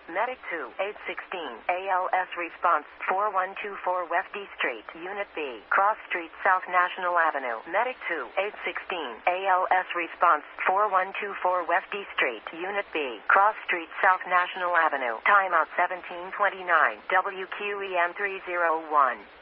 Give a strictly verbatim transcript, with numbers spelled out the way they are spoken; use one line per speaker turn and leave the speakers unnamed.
Medic two, eight sixteen, A L S response, four one two four West D Street, Unit B, Cross Street South National Avenue. Medic two, eight sixteen, A L S response, four one two four West D Street, Unit B, Cross Street South National Avenue. Timeout seventeen twenty-nine, W Q E M three oh one.